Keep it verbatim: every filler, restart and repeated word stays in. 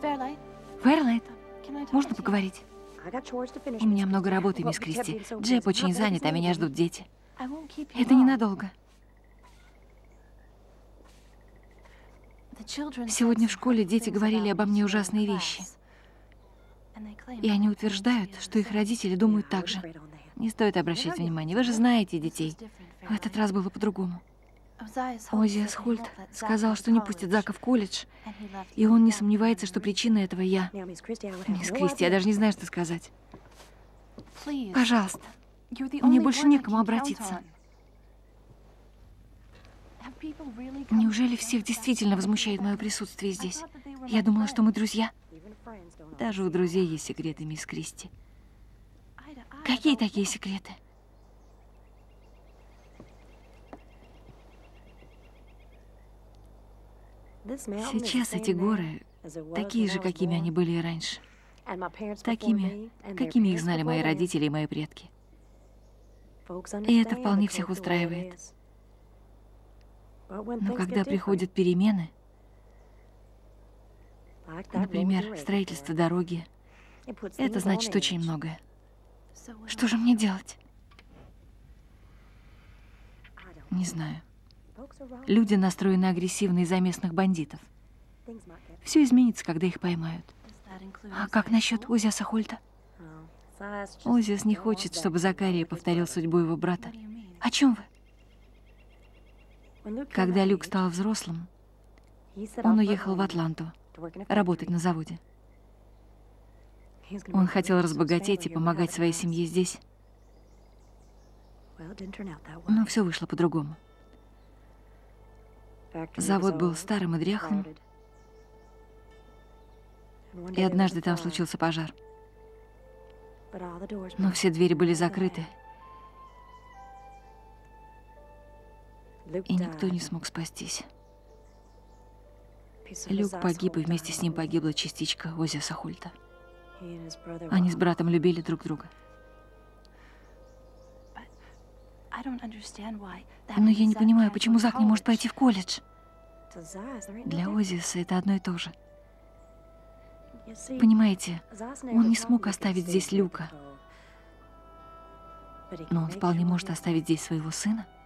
Фэрлайт, можно поговорить? У меня много работы, мисс Кристи. Джеб очень занят, а меня ждут дети. Это ненадолго. Сегодня в школе дети говорили обо мне ужасные вещи. И они утверждают, что их родители думают так же. Не стоит обращать внимания, вы же знаете детей. В этот раз было по-другому. Озиас Хольт сказал, что не пустит Зака в колледж, и он не сомневается, что причина этого я. Мисс Кристи, я даже не знаю, что сказать. Пожалуйста, мне больше некому обратиться. Неужели всех действительно возмущает мое присутствие здесь? Я думала, что мы друзья. Даже у друзей есть секреты, мисс Кристи. Какие такие секреты? Сейчас эти горы такие же, какими они были и раньше. Такими, какими их знали мои родители и мои предки. И это вполне всех устраивает. Но когда приходят перемены, например, строительство дороги, это значит очень многое. Что же мне делать? Не знаю. Люди настроены агрессивно из-за местных бандитов. Все изменится, когда их поймают. А как насчет Озиаса Хольта? Озиас не хочет, чтобы Закария повторил судьбу его брата. О чем вы? Когда Люк стал взрослым, он уехал в Атланту работать на заводе. Он хотел разбогатеть и помогать своей семье здесь. Но все вышло по-другому. Завод был старым и дряхлым, и однажды там случился пожар. Но все двери были закрыты, и никто не смог спастись. Люк погиб, и вместе с ним погибла частичка Озиаса Хольта. Они с братом любили друг друга. Но я не понимаю, почему Зак не может пойти в колледж. Для Озиаса это одно и то же. Понимаете, он не смог оставить здесь Люка, но он вполне может оставить здесь своего сына.